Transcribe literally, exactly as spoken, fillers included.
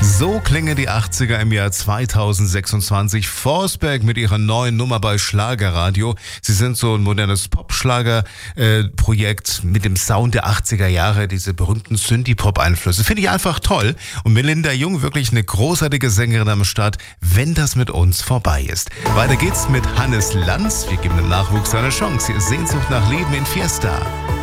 So klingen die achtziger im Jahr zweitausendsechsundzwanzig. Forsberg mit ihrer neuen Nummer bei Schlagerradio. Sie sind so ein modernes Pop-Schlager-Projekt mit dem Sound der achtziger Jahre, diese berühmten Synthie-Pop-Einflüsse. Finde ich einfach toll. Und Melinda Jung, wirklich eine großartige Sängerin am Start, wenn das mit uns vorbei ist. Weiter geht's mit Hannes Lanz. Wir geben dem Nachwuchs eine Chance. Sehnsucht nach Leben in Fiesta.